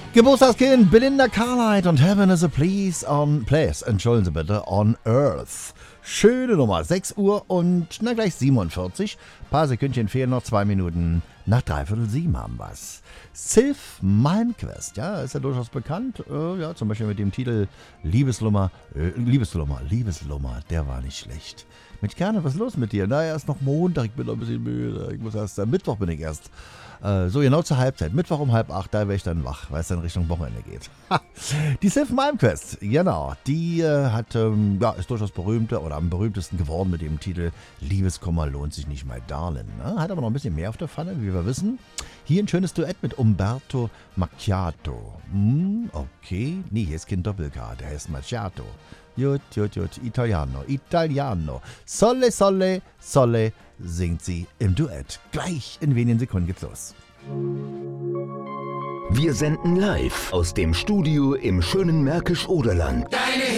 Geburtstagskind Belinda Cartwright und Heaven is a Place, entschuldigen Sie bitte, on Earth. Schöne Nummer, 6 Uhr und na gleich 47. Paar Sekündchen fehlen noch, 2 Minuten nach 6:45 haben wir's. Sylph Malmkvist, ja, ist ja durchaus bekannt, ja, zum Beispiel mit dem Titel Liebeslummer, der war nicht schlecht. Mit Gerne, was ist los mit dir? Na, erst noch Montag, ich bin noch ein bisschen müde, ich muss erst, Mittwoch bin ich erst. So genau zur Halbzeit, Mittwoch um 7:30, da wäre ich dann wach, weil es dann Richtung Wochenende geht. Die Sylph Malmkvist, genau, die ist durchaus berühmter oder am berühmtesten geworden mit dem Titel Liebeskummer lohnt sich nicht, my darling. Hat aber noch ein bisschen mehr auf der Pfanne, wie wir wissen. Hier ein schönes Duett mit Umberto Macchiato. Okay, nee, hier ist kein Doppel-K, der heißt Macchiato. Jut, Italiano. Solle, singt sie im Duett. Gleich in wenigen Sekunden geht's los. Wir senden live aus dem Studio im schönen Märkisch-Oderland. Deine